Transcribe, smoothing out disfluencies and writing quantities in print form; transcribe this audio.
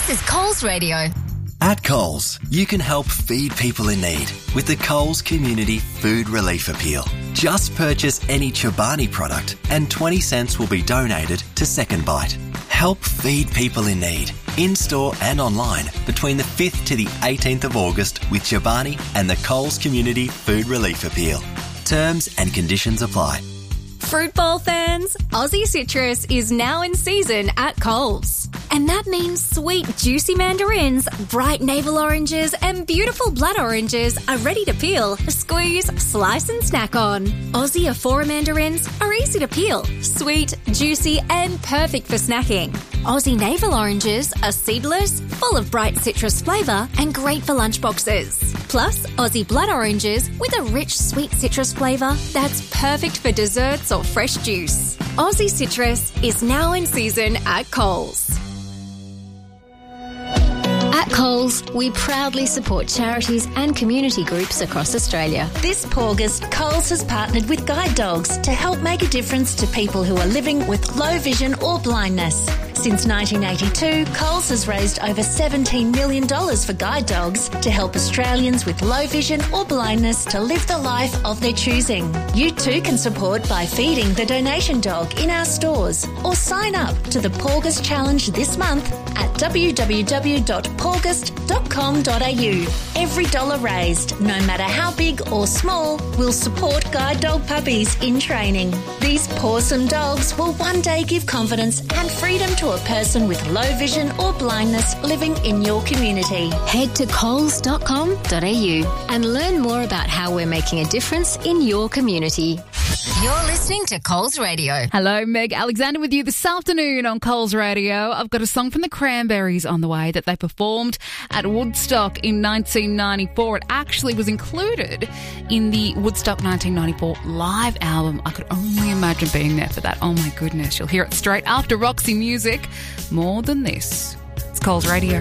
This is Coles Radio. At Coles, you can help feed people in need with the Coles Community Food Relief Appeal. Just purchase any Chobani product and 20 cents will be donated to Second Bite. Help feed people in need, in-store and online, between the 5th to the 18th of August with Chobani and the Coles Community Food Relief Appeal. Terms and conditions apply. Fruit bowl fans, Aussie Citrus is now in season at Coles. And that means sweet, juicy mandarins, bright navel oranges and beautiful blood oranges are ready to peel, squeeze, slice and snack on. Aussie Afora mandarins are easy to peel, sweet, juicy and perfect for snacking. Aussie navel oranges are seedless, full of bright citrus flavour and great for lunchboxes. Plus, Aussie blood oranges with a rich sweet citrus flavour that's perfect for desserts or fresh juice. Aussie Citrus is now in season at Coles. At Coles, we proudly support charities and community groups across Australia. This August, Coles has partnered with Guide Dogs to help make a difference to people who are living with low vision or blindness. Since 1982, Coles has raised over $17 million for Guide Dogs to help Australians with low vision or blindness to live the life of their choosing. You too can support by feeding the donation dog in our stores or sign up to the August Challenge this month at www.paugust.com.au. Every dollar raised, no matter how big or small, will support guide dog puppies in training. These pawsome dogs will one day give confidence and freedom to a person with low vision or blindness living in your community. Head to coles.com.au and learn more about how we're making a difference in your community. You're listening to Coles Radio. Hello, Meg Alexander with you this afternoon on Coles Radio. I've got a song from the Cranberries on the way that they performed at Woodstock in 1994. It actually was included in the Woodstock 1994 live album. I could only imagine being there for that. Oh my goodness. You'll hear it straight after Roxy Music. More Than This. It's Coles Radio.